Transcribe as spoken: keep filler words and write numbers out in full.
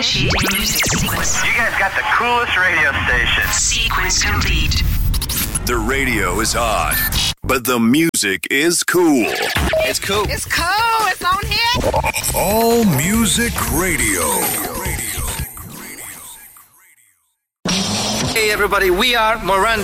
Initiating music sequence. You guys got the coolest radio station. Sequence complete. The radio is hot, but the music is cool. It's cool. It's cool. It's on here. All Music Radio. Hey everybody, we are Moran